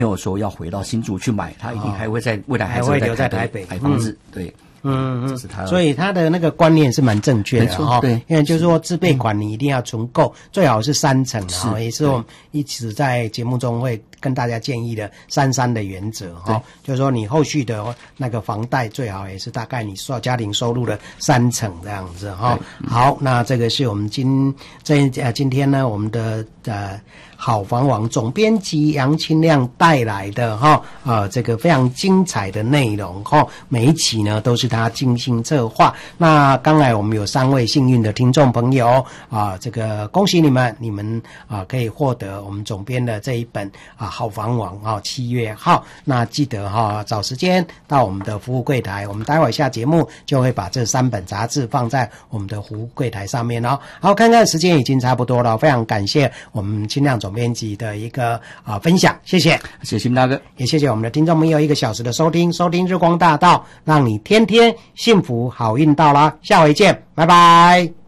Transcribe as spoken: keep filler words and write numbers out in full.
有说要回到新竹去买，他一定还会在未来还会留在台北买房子，嗯、对。 嗯嗯，所以他的那个观念是蛮正确的哈，对，因为就是说自备款你一定要存够，嗯、最好是三成，然后也是我们一直在节目中会跟大家建议的三三的原则哈，就是说你后续的那个房贷最好也是大概你收家庭收入的三成这样子哈。好，那这个是我们今这呃今天呢我们的呃。好房网总编辑杨清亮带来的哈呃这个非常精彩的内容哈，每一期呢都是他精心策划。那刚才我们有三位幸运的听众朋友啊，这个恭喜你们，你们啊可以获得我们总编的这一本啊好房网啊七月号。那记得哈找时间到我们的服务柜台，我们待会下节目就会把这三本杂志放在我们的服务柜台上面哦。好，看看时间已经差不多了，非常感谢我们清亮总编辑的一个啊、呃、分享，谢谢， 谢谢新大哥， 也谢谢我们的听众朋友一个小时的收听，收听日光大道，让你天天幸福好运到啦，下回见，拜拜。